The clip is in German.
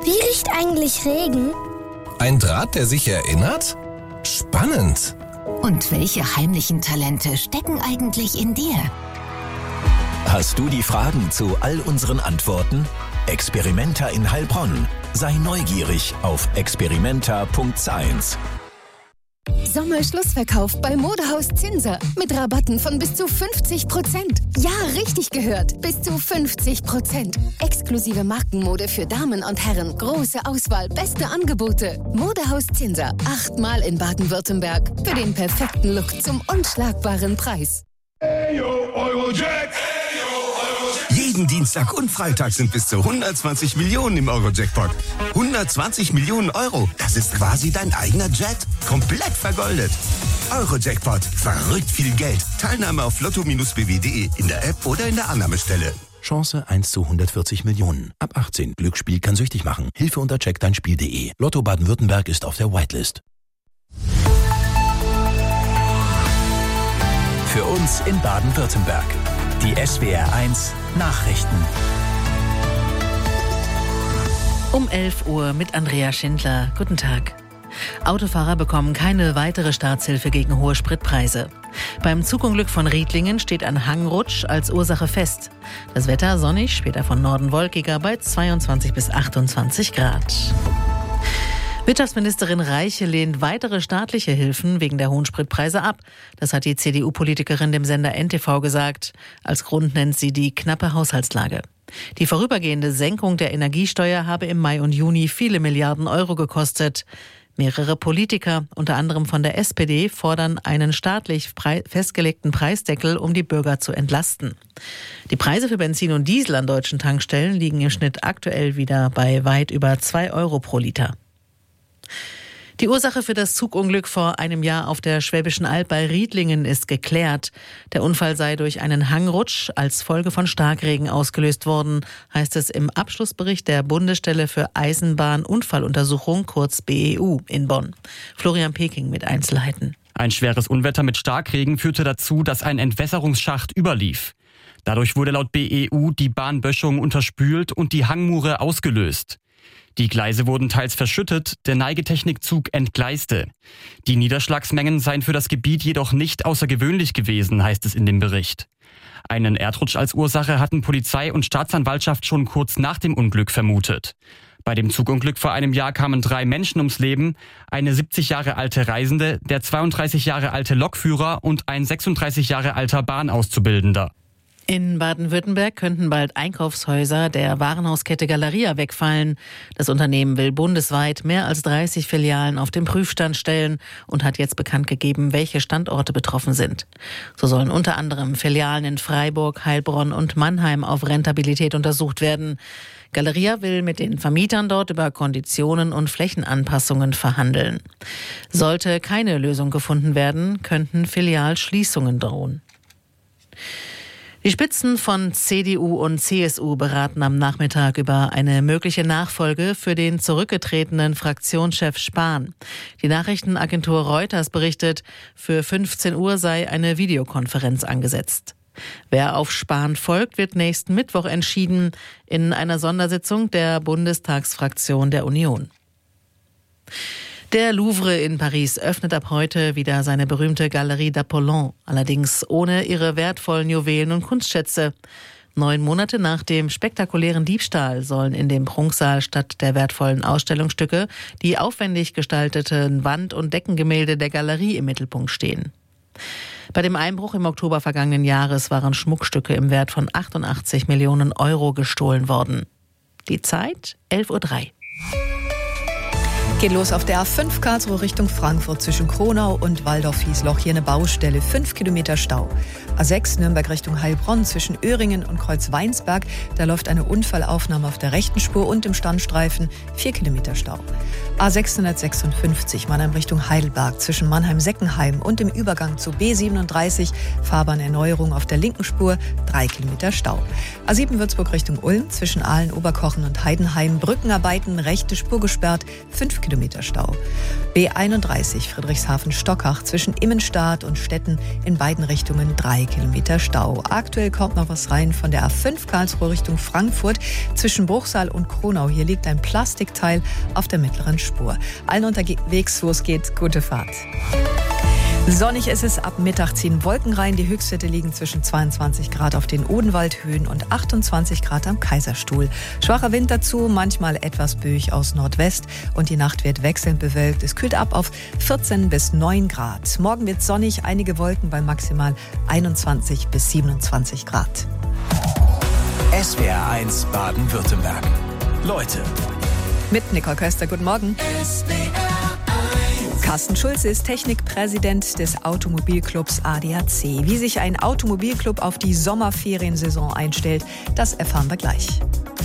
Wie riecht eigentlich Regen? Ein Draht, der sich erinnert? Spannend. Und welche heimlichen Talente stecken eigentlich in dir? Hast du die Fragen zu all unseren Antworten? Experimenta in Heilbronn. Sei neugierig auf experimenta.science. Sommerschlussverkauf bei Modehaus Zinser mit Rabatten von bis zu 50%. Ja, richtig gehört, bis zu 50%. Exklusive Markenmode für Damen und Herren, große Auswahl, beste Angebote. Modehaus Zinser, 8-mal in Baden-Württemberg. Für den perfekten Look zum unschlagbaren Preis. Jeden Dienstag und Freitag sind bis zu 120 Millionen im Euro-Jackpot. 120 Millionen Euro, das ist quasi dein eigener Jet. Komplett vergoldet. Euro-Jackpot, verrückt viel Geld. Teilnahme auf lotto-bw.de, in der App oder in der Annahmestelle. Chance 1 zu 140 Millionen. Ab 18. Glücksspiel kann süchtig machen. Hilfe unter checkdeinspiel.de. Lotto Baden-Württemberg ist auf der Whitelist. Für uns in Baden-Württemberg. Die SWR1 Nachrichten. Um 11 Uhr mit Andrea Schindler. Guten Tag. Autofahrer bekommen keine weitere Staatshilfe gegen hohe Spritpreise. Beim Zugunglück von Riedlingen steht ein Hangrutsch als Ursache fest. Das Wetter sonnig, später von Norden wolkiger bei 22 bis 28 Grad. Wirtschaftsministerin Reiche lehnt weitere staatliche Hilfen wegen der hohen Spritpreise ab. Das hat die CDU-Politikerin dem Sender NTV gesagt. Als Grund nennt sie die knappe Haushaltslage. Die vorübergehende Senkung der Energiesteuer habe im Mai und Juni viele Milliarden Euro gekostet. Mehrere Politiker, unter anderem von der SPD, fordern einen staatlich festgelegten Preisdeckel, um die Bürger zu entlasten. Die Preise für Benzin und Diesel an deutschen Tankstellen liegen im Schnitt aktuell wieder bei weit über 2 Euro pro Liter. Die Ursache für das Zugunglück vor einem Jahr auf der Schwäbischen Alb bei Riedlingen ist geklärt. Der Unfall sei durch einen Hangrutsch als Folge von Starkregen ausgelöst worden, heißt es im Abschlussbericht der Bundesstelle für Eisenbahnunfalluntersuchung, kurz BEU, in Bonn. Florian Peking mit Einzelheiten. Ein schweres Unwetter mit Starkregen führte dazu, dass ein Entwässerungsschacht überlief. Dadurch wurde laut BEU die Bahnböschung unterspült und die Hangmure ausgelöst. Die Gleise wurden teils verschüttet, der Neigetechnikzug entgleiste. Die Niederschlagsmengen seien für das Gebiet jedoch nicht außergewöhnlich gewesen, heißt es in dem Bericht. Einen Erdrutsch als Ursache hatten Polizei und Staatsanwaltschaft schon kurz nach dem Unglück vermutet. Bei dem Zugunglück vor einem Jahr kamen 3 Menschen ums Leben, eine 70 Jahre alte Reisende, der 32 Jahre alte Lokführer und ein 36 Jahre alter Bahnauszubildender. In Baden-Württemberg könnten bald Einkaufshäuser der Warenhauskette Galeria wegfallen. Das Unternehmen will bundesweit mehr als 30 Filialen auf den Prüfstand stellen und hat jetzt bekannt gegeben, welche Standorte betroffen sind. So sollen unter anderem Filialen in Freiburg, Heilbronn und Mannheim auf Rentabilität untersucht werden. Galeria will mit den Vermietern dort über Konditionen und Flächenanpassungen verhandeln. Sollte keine Lösung gefunden werden, könnten Filialschließungen drohen. Die Spitzen von CDU und CSU beraten am Nachmittag über eine mögliche Nachfolge für den zurückgetretenen Fraktionschef Spahn. Die Nachrichtenagentur Reuters berichtet, für 15 Uhr sei eine Videokonferenz angesetzt. Wer auf Spahn folgt, wird nächsten Mittwoch entschieden in einer Sondersitzung der Bundestagsfraktion der Union. Der Louvre in Paris öffnet ab heute wieder seine berühmte Galerie d'Apollon, allerdings ohne ihre wertvollen Juwelen und Kunstschätze. 9 Monate nach dem spektakulären Diebstahl sollen in dem Prunksaal statt der wertvollen Ausstellungsstücke die aufwendig gestalteten Wand- und Deckengemälde der Galerie im Mittelpunkt stehen. Bei dem Einbruch im Oktober vergangenen Jahres waren Schmuckstücke im Wert von 88 Millionen Euro gestohlen worden. Die Zeit 11:03 Uhr. Geht los auf der A5 Karlsruhe Richtung Frankfurt zwischen Kronau und Waldorf-Hiesloch. Hier eine Baustelle, 5 Kilometer Stau. A6 Nürnberg Richtung Heilbronn zwischen Öhringen und Kreuzweinsberg. Da läuft eine Unfallaufnahme auf der rechten Spur und im Standstreifen, 4 Kilometer Stau. A656 Mannheim Richtung Heidelberg zwischen Mannheim-Seckenheim und im Übergang zu B37 Fahrbahnerneuerung auf der linken Spur, 3 Kilometer Stau. A7 Würzburg Richtung Ulm zwischen Aalen, Oberkochen und Heidenheim. Brückenarbeiten, rechte Spur gesperrt, 5 Kilometer Kilometer Stau. B31 Friedrichshafen-Stockach zwischen Immenstadt und Stetten in beiden Richtungen 3 Kilometer Stau. Aktuell kommt noch was rein von der A5 Karlsruhe Richtung Frankfurt zwischen Bruchsal und Kronau. Hier liegt ein Plastikteil auf der mittleren Spur. Allen unterwegs, wo es geht, gute Fahrt. Sonnig ist es, ab Mittag ziehen Wolken rein. Die Höchstwerte liegen zwischen 22 Grad auf den Odenwaldhöhen und 28 Grad am Kaiserstuhl. Schwacher Wind dazu, manchmal etwas böig aus Nordwest und die Nacht wird wechselnd bewölkt. Es kühlt ab auf 14 bis 9 Grad. Morgen wird sonnig, einige Wolken bei maximal 21 bis 27 Grad. SWR1 Baden-Württemberg. Leute. Mit Nicole Köster, guten Morgen. Carsten Schulze ist Technikpräsident des Automobilclubs ADAC. Wie sich ein Automobilclub auf die Sommerferiensaison einstellt, das erfahren wir gleich.